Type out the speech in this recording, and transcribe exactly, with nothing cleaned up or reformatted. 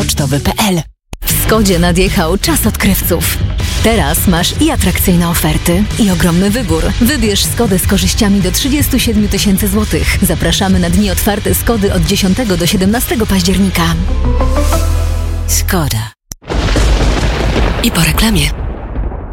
pocztowy kropka p l. W Skodzie nadjechał czas odkrywców. Teraz masz i atrakcyjne oferty, i ogromny wybór. Wybierz Skodę z korzyściami do trzydzieści siedem tysięcy złotych. Zapraszamy na dni otwarte Skody od dziesiątego do siedemnastego października. Skoda. I po reklamie.